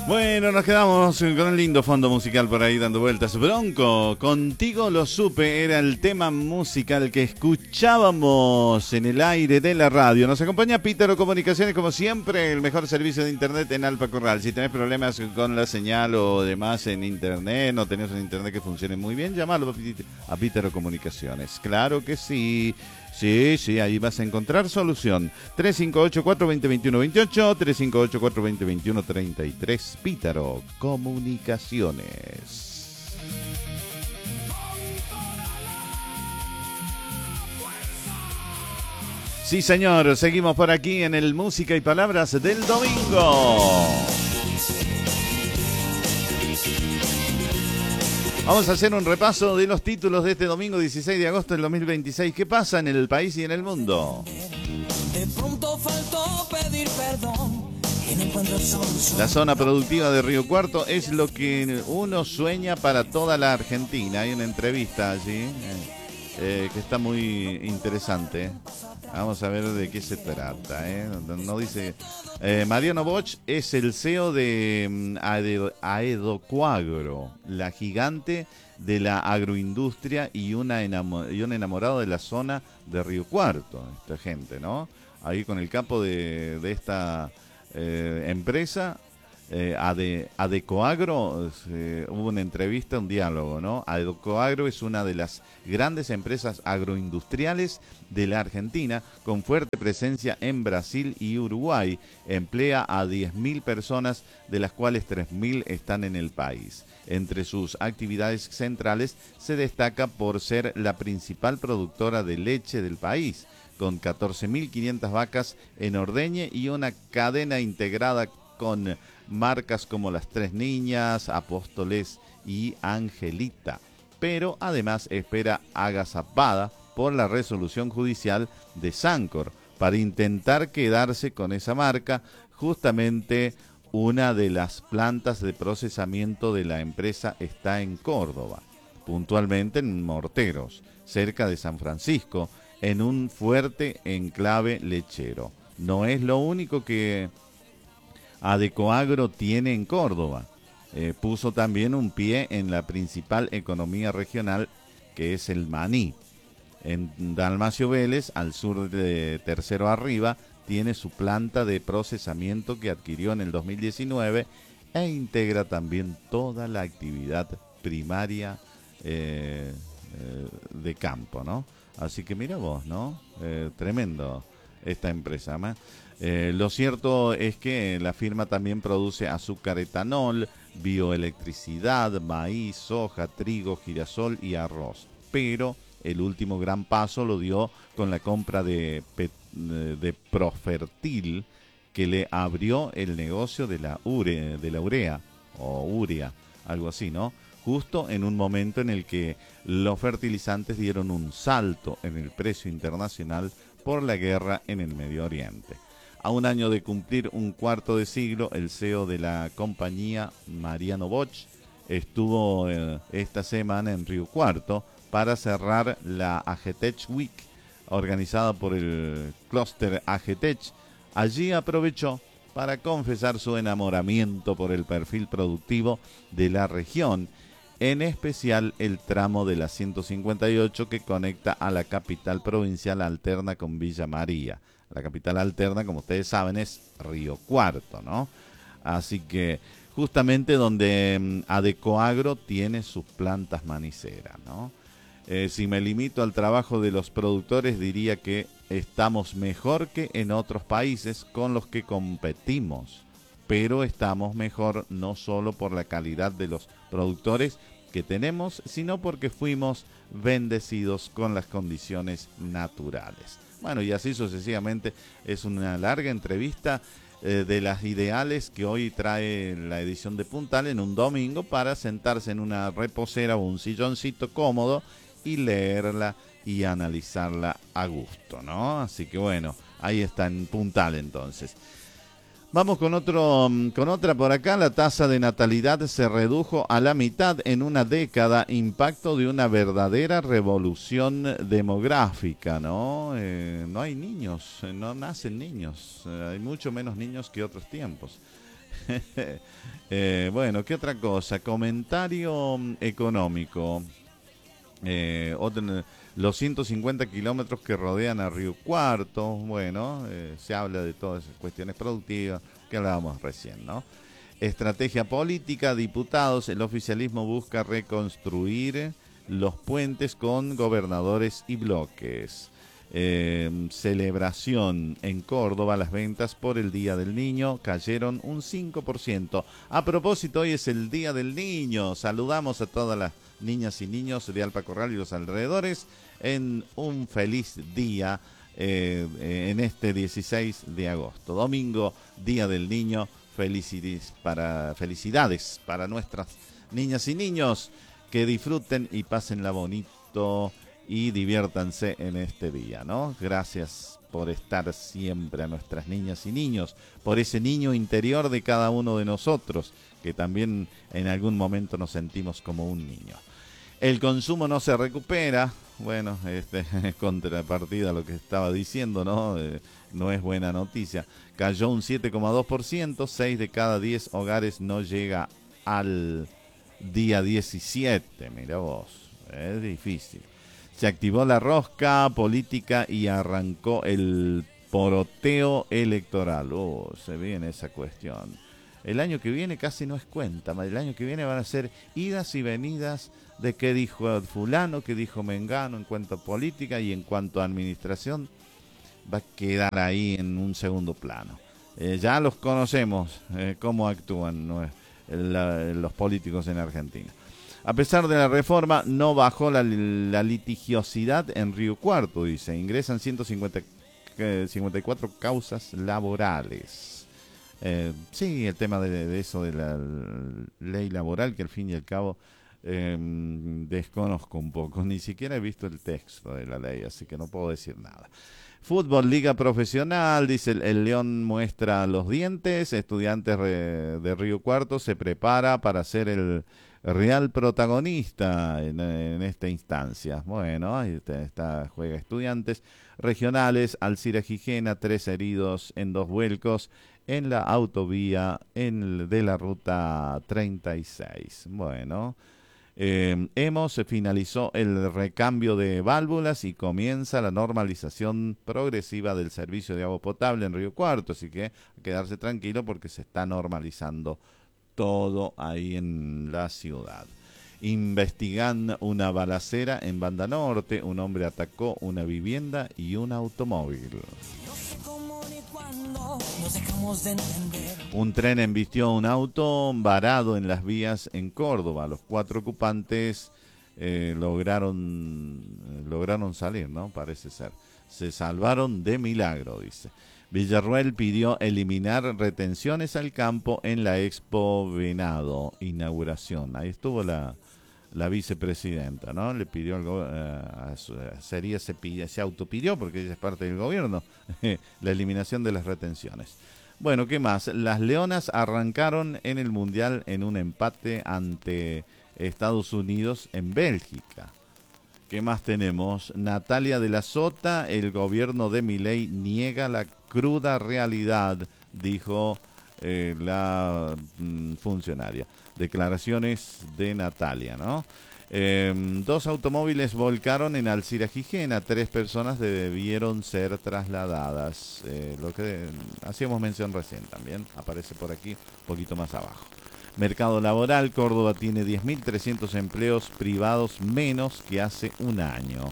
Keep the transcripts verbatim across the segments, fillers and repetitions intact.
Bueno, nos quedamos con un lindo fondo musical por ahí dando vueltas. Bronco, Contigo lo supe, era el tema musical que escuchábamos en el aire de la radio. Nos acompaña Pítaro Comunicaciones, como siempre, el mejor servicio de internet en Alfa Corral. Si tenés problemas con la señal o demás en internet, no tenés un internet que funcione muy bien, llamalo a Pítaro Comunicaciones. Claro que sí. Sí, sí, ahí vas a encontrar solución. tres cinco ocho, cuatro dos cero, dos uno dos ocho, tres cinco ocho, cuatro dos cero, dos uno tres tres. Pítaro Comunicaciones. Sí, señor, seguimos por aquí en el Música y Palabras del domingo. Vamos a hacer un repaso de los títulos de este domingo dieciséis de agosto del dos mil veintiséis. ¿Qué pasa en el país y en el mundo? De pronto faltó pedir perdón y no encuentro solución. La zona productiva de Río Cuarto es lo que uno sueña para toda la Argentina. Hay una entrevista allí eh, eh, que está muy interesante. Vamos a ver de qué se trata. ¿eh? No dice. Eh, Mariano Bosch es el C E O de um, Aedocuagro, la gigante de la agroindustria y, una enamo y un enamorado de la zona de Río Cuarto. Esta gente, ¿no? Ahí con el capo de, de esta eh, empresa. Eh, Ade, Adecoagro, eh, hubo una entrevista, un diálogo, ¿no? Adecoagro es una de las grandes empresas agroindustriales de la Argentina, con fuerte presencia en Brasil y Uruguay. Emplea a diez mil personas, de las cuales tres mil están en el país. Entre sus actividades centrales se destaca por ser la principal productora de leche del país, con catorce mil quinientas vacas en ordeñe y una cadena integrada con marcas como Las Tres Niñas, Apóstoles y Angelita. Pero además espera agazapada por la resolución judicial de Sancor para intentar quedarse con esa marca. Justamente una de las plantas de procesamiento de la empresa está en Córdoba, puntualmente en Morteros, cerca de San Francisco, en un fuerte enclave lechero. No es lo único que Adecoagro tiene en Córdoba. Eh, puso también un pie en la principal economía regional, que es el maní. En Dalmacio Vélez, al sur de Tercero Arriba, tiene su planta de procesamiento que adquirió en el dos mil diecinueve e integra también toda la actividad primaria eh, eh, de campo, ¿no? Así que mira vos, ¿no? Eh, tremendo esta empresa, ¿no? Eh, lo cierto es que la firma también produce azúcar etanol, bioelectricidad, maíz, soja, trigo, girasol y arroz. Pero el último gran paso lo dio con la compra de, de Profertil, que le abrió el negocio de la, ure, de la urea, o urea, algo así, ¿no? Justo en un momento en el que los fertilizantes dieron un salto en el precio internacional por la guerra en el Medio Oriente. A un año de cumplir un cuarto de siglo, el C E O de la compañía, Mariano Bosch, estuvo eh, esta semana en Río Cuarto para cerrar la Agetech Week, organizada por el clúster Agetech. Allí aprovechó para confesar su enamoramiento por el perfil productivo de la región, en especial el tramo de la ciento cincuenta y ocho que conecta a la capital provincial alterna con Villa María. La capital alterna, como ustedes saben, es Río Cuarto, ¿no? Así que justamente donde um, Adecoagro tiene sus plantas maniceras, ¿no? Eh, si me limito al trabajo de los productores, diría que estamos mejor que en otros países con los que competimos, pero estamos mejor no solo por la calidad de los productores que tenemos, sino porque fuimos bendecidos con las condiciones naturales. Bueno, y así sucesivamente. Es una larga entrevista eh, de las ideales que hoy trae la edición de Puntal en un domingo para sentarse en una reposera o un silloncito cómodo y leerla y analizarla a gusto, ¿no? Así que bueno, ahí está en Puntal entonces. Vamos con otro, con otra por acá. La tasa de natalidad se redujo a la mitad en una década, impacto de una verdadera revolución demográfica, ¿no? Eh, no hay niños, no nacen niños, eh, hay mucho menos niños que otros tiempos. eh, bueno, ¿qué otra cosa? Comentario mm, económico. Eh, otro- los ciento cincuenta kilómetros que rodean a Río Cuarto, bueno, eh, se habla de todas esas cuestiones productivas que hablábamos recién, ¿no? Estrategia política, diputados, el oficialismo busca reconstruir los puentes con gobernadores y bloques. Eh, celebración en Córdoba, las ventas por el Día del Niño cayeron un cinco por ciento. A propósito, hoy es el Día del Niño. Saludamos a todas las niñas y niños de Alpa Corral y los alrededores en un feliz día eh, en este dieciséis de agosto. Domingo, Día del Niño. Felicidades para, felicidades para nuestras niñas y niños. Que disfruten y pásenla bonito y diviértanse en este día, ¿no? Gracias por estar siempre a nuestras niñas y niños, por ese niño interior de cada uno de nosotros, que también en algún momento nos sentimos como un niño. El consumo no se recupera, bueno, este, contrapartida a lo que estaba diciendo, ¿no? Eh, no es buena noticia. Cayó un siete coma dos por ciento, seis de cada diez hogares no llega al día diecisiete, mira vos, es difícil. Se activó la rosca política y arrancó el poroteo electoral. Oh, se viene esa cuestión. El año que viene casi no es cuenta, el año que viene van a ser idas y venidas de qué dijo fulano, qué dijo Mengano en cuanto a política y en cuanto a administración va a quedar ahí en un segundo plano. Eh, ya los conocemos, eh, cómo actúan, ¿no? La, los políticos en Argentina. A pesar de la reforma, no bajó la, la litigiosidad en Río Cuarto, dice. Ingresan ciento cincuenta, eh, cincuenta y cuatro causas laborales. Eh, sí, el tema de, de eso de la ley laboral, que al fin y al cabo eh, desconozco un poco. Ni siquiera he visto el texto de la ley, así que no puedo decir nada. Fútbol, Liga Profesional, dice el, el León muestra los dientes. Estudiantes re, de Río Cuarto se prepara para ser el real protagonista en, en esta instancia. Bueno, ahí está, está, juega Estudiantes. Regionales, Alcira Gijena, tres heridos en dos vuelcos en la autovía en, de la ruta treinta y seis. Bueno. Eh, hemos finalizó el recambio de válvulas y comienza la normalización progresiva del servicio de agua potable en Río Cuarto, así que quedarse tranquilo porque se está normalizando todo ahí en la ciudad. Investigan una balacera en Banda Norte, un hombre atacó una vivienda y un automóvil. No sé cómo ni cuándo nos dejamos de entender. Un tren embistió un auto varado en las vías en Córdoba. Los cuatro ocupantes eh, lograron, eh, lograron salir, ¿no? Parece ser. Se salvaron de milagro, dice. Villarruel pidió eliminar retenciones al campo en la Expo Venado, inauguración. Ahí estuvo la, la vicepresidenta, ¿no? Le pidió al go- eh, a su- sería se, pide, se autopidió porque ella es parte del gobierno la eliminación de las retenciones. Bueno, ¿qué más? Las Leonas arrancaron en el Mundial en un empate ante Estados Unidos en Bélgica. ¿Qué más tenemos? Natalia de la Sota, el gobierno de Milei niega la cruda realidad, dijo eh, la mm, funcionaria. Declaraciones de Natalia, ¿no? Eh, dos automóviles volcaron en Alcira Gijena, tres personas debieron ser trasladadas. Eh, lo que hacíamos mención recién también, aparece por aquí, un poquito más abajo. Mercado laboral, Córdoba tiene diez mil trescientos empleos privados menos que hace un año.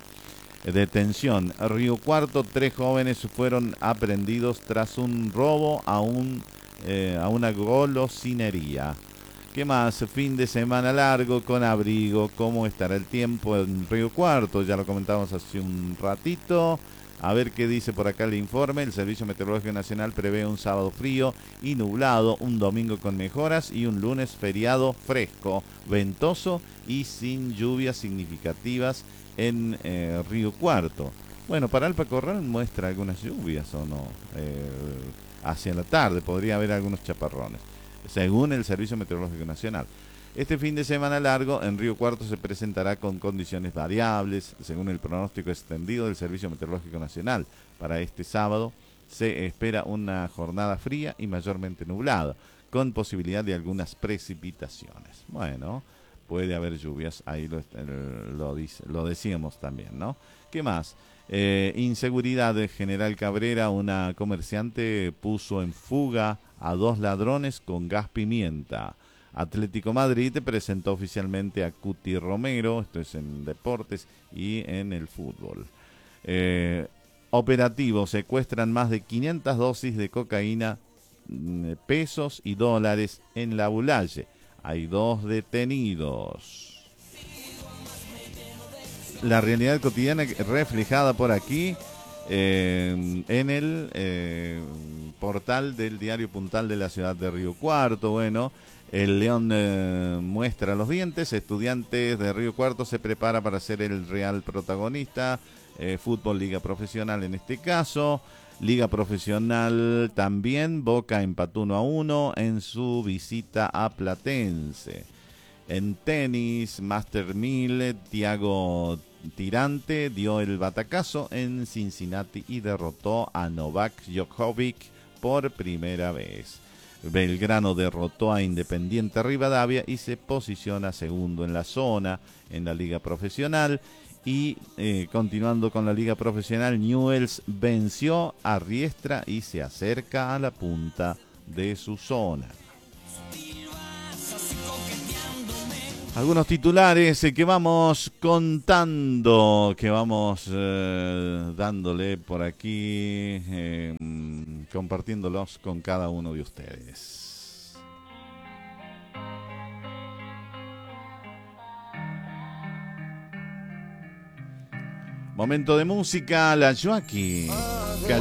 Detención, Río Cuarto, tres jóvenes fueron aprehendidos tras un robo a, un, eh, a una golosinería. ¿Qué más? Fin de semana largo con abrigo. ¿Cómo estará el tiempo en Río Cuarto? Ya lo comentamos hace un ratito. A ver qué dice por acá el informe. El Servicio Meteorológico Nacional prevé un sábado frío y nublado, un domingo con mejoras y un lunes feriado fresco, ventoso y sin lluvias significativas en eh, Río Cuarto. Bueno, para Alpa Corral muestra algunas lluvias o no. Eh, hacia la tarde podría haber algunos chaparrones, según el Servicio Meteorológico Nacional. Este fin de semana largo en Río Cuarto se presentará con condiciones variables, según el pronóstico extendido del Servicio Meteorológico Nacional. Para este sábado se espera una jornada fría y mayormente nublada, con posibilidad de algunas precipitaciones. Bueno, puede haber lluvias, ahí lo, lo, dice, lo decíamos también, ¿no? ¿Qué más? Eh, inseguridad de General Cabrera, una comerciante puso en fuga a dos ladrones con gas pimienta. Atlético Madrid presentó oficialmente a Cuti Romero, esto es en deportes y en el fútbol. Eh, operativo, secuestran más de quinientas dosis de cocaína, pesos y dólares en La Bulaye. Hay dos detenidos. La realidad cotidiana reflejada por aquí eh, en el eh, portal del diario Puntal de la ciudad de Río Cuarto. Bueno, el león eh, muestra los dientes. Estudiantes de Río Cuarto se prepara para ser el real protagonista. Eh, fútbol, liga profesional en este caso. Liga profesional también. Boca empató uno a uno en su visita a Platense. En tenis, Master mil, Thiago Tirante dio el batacazo en Cincinnati y derrotó a Novak Djokovic por primera vez. Belgrano derrotó a Independiente Rivadavia y se posiciona segundo en la zona en la liga profesional. Y eh, continuando con la liga profesional, Newell's venció a Riestra y se acerca a la punta de su zona. Algunos titulares eh, que vamos contando, que vamos eh, dándole por aquí, eh, compartiéndolos con cada uno de ustedes. Momento de música, la Joaquín.